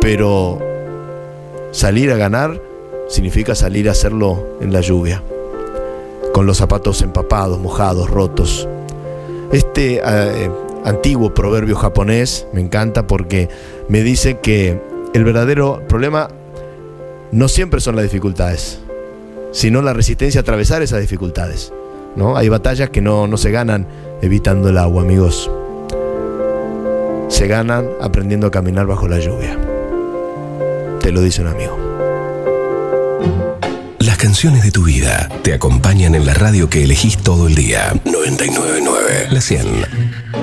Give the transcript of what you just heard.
pero salir a ganar significa salir a hacerlo en la lluvia, con los zapatos empapados, mojados, rotos. Este antiguo proverbio japonés me encanta porque me dice que el verdadero problema no siempre son las dificultades, sino la resistencia a atravesar esas dificultades, ¿no? Hay batallas que no se ganan evitando el agua, amigos. Se ganan aprendiendo a caminar bajo la lluvia. Te lo dice un amigo. Las canciones de tu vida te acompañan en la radio que elegís todo el día. 99.9 La 100.